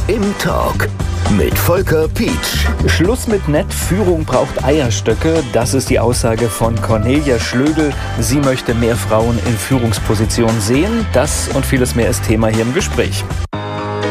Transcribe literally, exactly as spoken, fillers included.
im Talk mit Volker Pietsch. Schluss mit nett, Führung braucht Eierstöcke. Das ist die Aussage von Cornelia Schlögl. Sie möchte mehr Frauen in Führungspositionen sehen. Das und vieles mehr ist Thema hier im Gespräch.